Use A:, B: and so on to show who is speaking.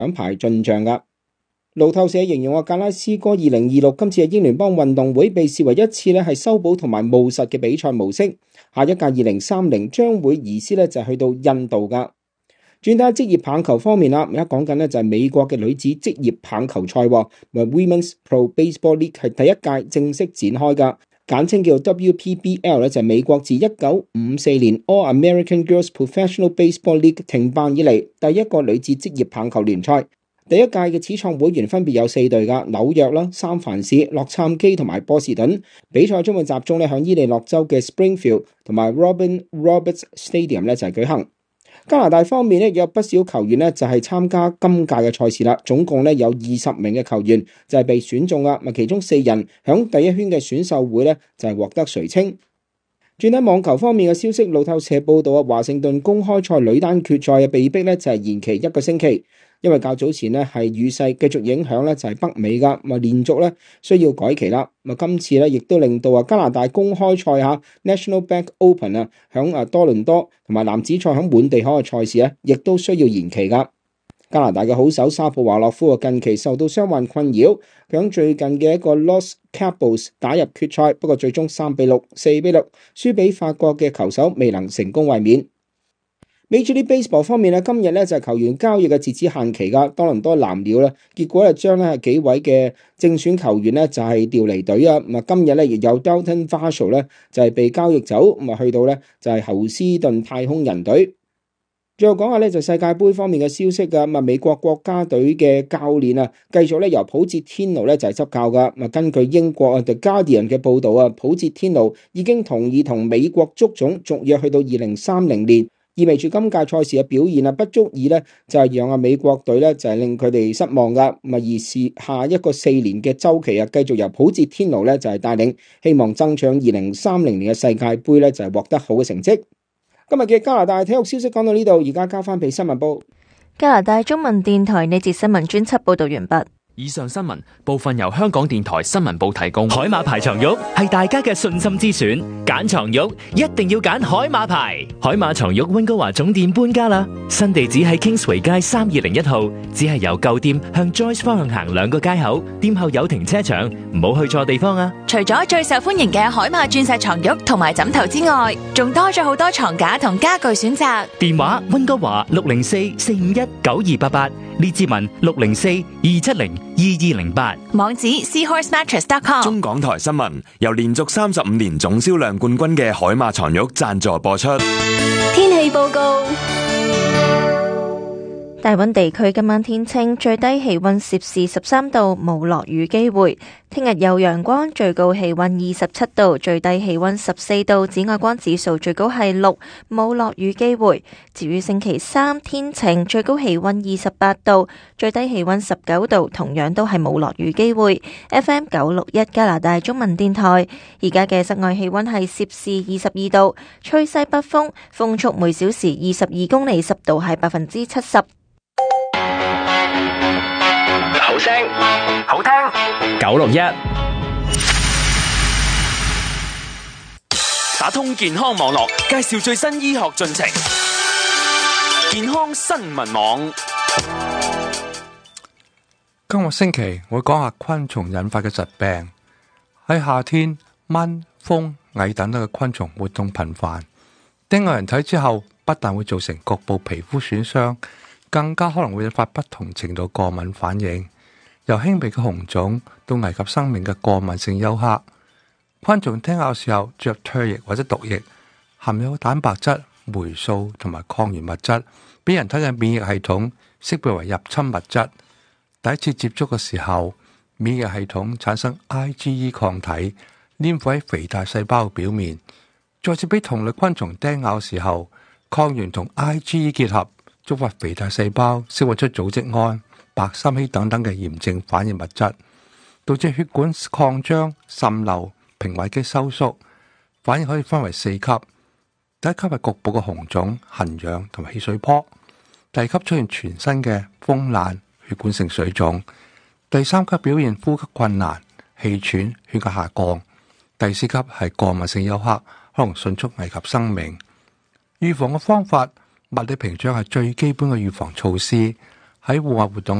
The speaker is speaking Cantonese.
A: 獎牌進帳㗎。路透社形容格拉斯哥2026今次嘅英聯邦運動會被視為一次係修補同埋務實嘅比賽模式。下一屆2030將會移師就去到印度㗎。轉睇下職業棒球方面啦，而家講緊就係美國嘅女子職業棒球賽，Women's Pro Baseball League 係第一屆正式展開㗎，簡稱叫 WPBL 就係美國自1954年 All American Girls Professional Baseball League 停辦以嚟第一個女子職業棒球聯賽。第一屆嘅始創會員分別有4隊㗎，紐約啦、三藩市、洛杉磯同埋波士頓。比賽將會集中向伊利諾州嘅 Springfield 同埋 Robin Roberts Stadium 就係舉行。加拿大方面有不少球員就係參加今屆嘅賽事啦，總共有20名嘅球員就係被選中啦，其中4人響第一圈嘅選秀會就係獲得垂青。轉喺網球方面嘅消息，路透社報道華盛頓公開賽女單決賽被逼就係延期1個星期。因為較早前係雨勢繼續影響就係北美㗎，連續需要改期啦。今次亦都令到加拿大公開賽National Bank Open 響多倫多同埋男子賽響滿地可嘅賽事亦都需要延期㗎。加拿大嘅好手沙普華洛夫近期受到傷患困擾，佢響最近嘅一個 Los Cabos 打入決賽，不過最終3-6、4-6輸俾法國嘅球手，未能成功衛冕。Major League Baseball 方面今日就係球員交易嘅截止限期㗎，多倫多藍鳥結果將幾位嘅正選球員就係調離隊啊。今日亦有 Dalton Varsho 就係被交易走，去到就係侯斯頓太空人隊。最後講下就世界盃方面嘅消息㗎，美國國家隊嘅教練繼續由普捷天奴就係執教㗎。根據英國 The Guardian 嘅報導普捷天奴已經同意同美國足總續約去到2030年。意味住今屆賽事嘅表現不足以就係讓美國隊就係令佢哋失望㗎。而是下一個4年嘅週期繼續由普捷天奴就係帶領，希望爭搶2030年嘅世界盃就係獲得好嘅成績。今日嘅加拿大體育消息講到呢度，而家交翻俾新聞部。
B: 加拿大中文電台呢節新聞專輯報道完畢。
C: 以上新聞部分由香港電台新聞部提供。
D: 海馬牌床褥係大家嘅信心之選，揀床褥一定要揀海馬牌。海馬床褥溫哥華總店搬家啦，新地址喺 Kingsway 街3201號，只係由舊店向 Joyce 方向行2個街口，店後有停車場，唔好去錯地方啊！
E: 除咗最受歡迎嘅海馬鑽石床褥同埋枕頭之外，仲多咗好多床架同家具選擇。
D: 電話溫哥華604-451-9288，列治文604-270-2208，
E: 網址 seahorsemattress.com。
F: 中港台新聞由連續35年總銷量冠軍嘅海馬床褥贊助播出。
E: 天氣報告。
B: 大溫地區今晚天晴，最低氣溫攝氏13度，冇落雨機會。聽日有陽光，最高氣溫27度，最低氣溫14度，紫外光指數最高係6，冇落雨機會。至於星期三天晴，最高氣溫28度，最低氣溫19度，同樣都係冇落雨機會。FM 961加拿大中文電台，而家嘅室外氣溫係攝氏22度，吹西北風，風速每小時22公里，濕度係70%。
D: 好聲好聽961，
F: 打通健康網絡，介紹最新醫學進程。健康新聞網。
G: 今個星期我會講下昆蟲引發嘅疾病。喺夏天，蚊、蜂、蟻等等嘅昆蟲活動頻繁，叮入人體之後，不但會造成局部皮膚損傷，更加可能會引發不同程度過敏反應，由輕微嘅紅腫到危及生命嘅過敏性休克。昆蟲叮咬時候着唾液或者毒液，含有蛋白質、霉素同埋抗原物質，俾人體嘅免疫系統識別為入侵物質。第一次接觸嘅時候，免疫系統產生 IgE 抗體，黏附喺肥大細胞嘅表面。再次俾同類昆蟲叮咬時候，抗原同 IgE 結合，觸發肥大細胞釋放出組織胺、白三烯等等嘅炎症反應物質，導致血管擴張、滲漏、平滑肌收縮。反應可以分為4級。第一級係局部嘅紅腫、痕癢同埋起水泡。第二級出現全身嘅風爛、血管性水腫。第三級表現呼吸困難、氣喘、血壓下降。第4級係過敏性休克，可能迅速危及生命。預防嘅方法，物理屏障係最基本嘅預防措施。 喺戶外活動